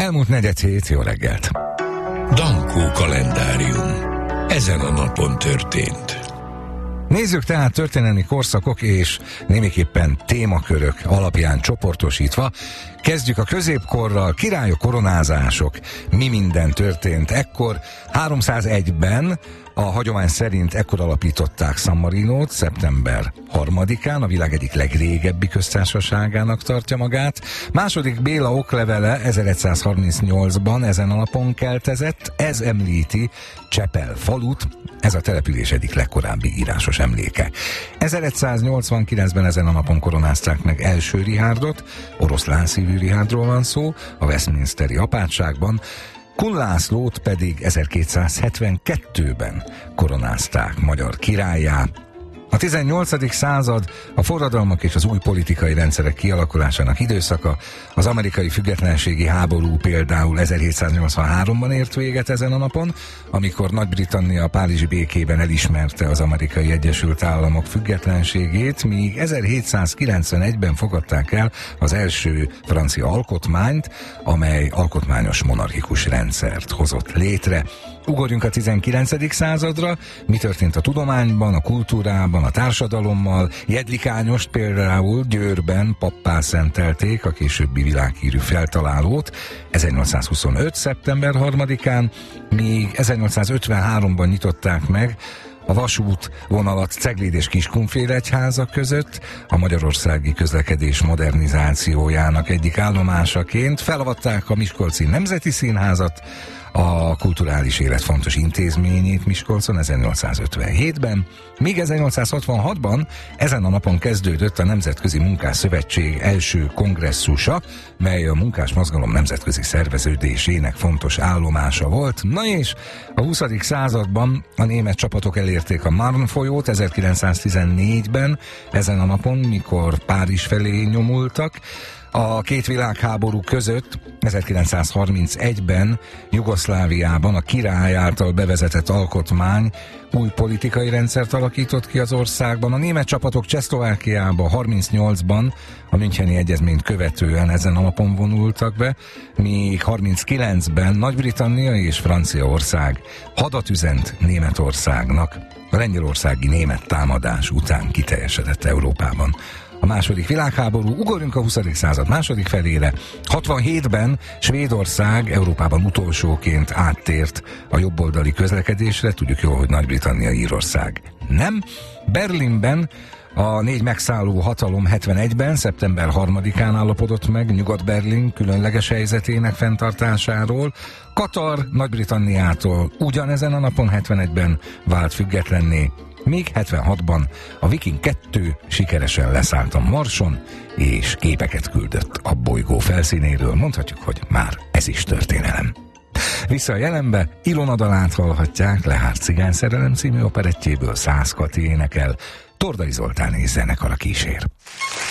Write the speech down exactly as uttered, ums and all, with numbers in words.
Elmúlt negyed hét, jó reggelt! Dankó kalendárium. Ezen a napon történt. Nézzük tehát történelmi korszakok és némiképpen témakörök alapján csoportosítva. Kezdjük a középkorral, királyok, koronázások. Mi minden történt ekkor? háromszázegyben a hagyomány szerint ekkor alapították San Marinót, szeptember harmadikán, a világ egyik legrégebbi köztársaságának tartja magát. Második Béla oklevele ezeregyszázharmincnyolcban ezen a napon keltezett, ez említi Csepel falut, ez a település egyik legkorábbi írásos emléke. ezeregyszáznyolcvankilencben ezen a napon koronázták meg első Rihárdot, oroszlán szívű Rihárdról van szó, a Westminsteri apátságban, Kun Lászlót pedig ezerkétszázhetvenkettőben koronázták magyar királlyá. A tizennyolcadik század a forradalmak és az új politikai rendszerek kialakulásának időszaka, az amerikai függetlenségi háború például ezerhétszáznyolcvanháromban ért véget ezen a napon, amikor Nagy-Britannia a párizsi békében elismerte az Amerikai Egyesült Államok függetlenségét, míg ezerhétszázkilencvenegyben fogadták el az első francia alkotmányt, amely alkotmányos monarchikus rendszert hozott létre. Ugorjunk a tizenkilencedik századra, mi történt a tudományban, a kultúrában, a társadalommal. Jedlik Ányost például Győrben pappá szentelték, a későbbi világhírű feltalálót, ezernyolcszázhuszonöt. szeptember harmadikán, míg ezernyolcszázötvenháromban nyitották meg a vasút vonalat Cegléd és Kiskunfélegyháza között, a magyarországi közlekedés modernizációjának egyik állomásaként felavatták a Miskolci Nemzeti Színházat, a kulturális élet fontos intézményét Miskolcon ezernyolcszázötvenhétben, míg ezernyolcszázhatvanhatban ezen a napon kezdődött a Nemzetközi Munkásszövetség első kongresszusa, mely a munkás mozgalom nemzetközi szerveződésének fontos állomása volt. Na és a huszadik században a német csapatok elérték a Marne folyót ezerkilencszáztizennégyben, ezen a napon, mikor Párizs felé nyomultak. A két világháború között ezerkilencszázharmincegyben Jugoszláviában a király által bevezetett alkotmány új politikai rendszert alakított ki az országban. A német csapatok Csehszlovákiába harmincnyolcban a Müncheni Egyezményt követően ezen a napon vonultak be, míg harminckilencben Nagy-Britannia és Franciaország hadat üzent Németországnak. A lengyelországi német támadás után kiteljesedett Európában a második világháború. Ugorjunk a huszadik század második felére. hatvanhétben Svédország Európában utolsóként áttért a jobboldali közlekedésre, tudjuk jól, hogy Nagy-Britannia, Írország nem. Berlinben a négy megszálló hatalom hetvenegyben, szeptember harmadikán állapodott meg Nyugat-Berlin különleges helyzetének fenntartásáról. Katar Nagy-Britanniától ugyanezen a napon hetvenegyben vált függetlenné, míg hetvenhatban a Viking kettő sikeresen leszállt a Marson, és képeket küldött a bolygó felszínéről. Mondhatjuk, hogy már ez is történelem. Vissza a jelenbe, Ilona dalát hallhatják, Lehár cigányszerelem című operettjéből, Szász Kati énekel, Tordai Zoltán és zenekara kísér.